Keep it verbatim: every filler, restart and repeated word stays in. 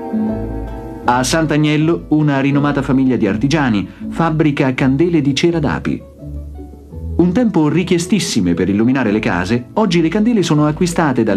A Sant'Agnello, una rinomata famiglia di artigiani fabbrica candele di cera d'api. Un tempo richiestissime per illuminare le case, oggi le candele sono acquistate dalle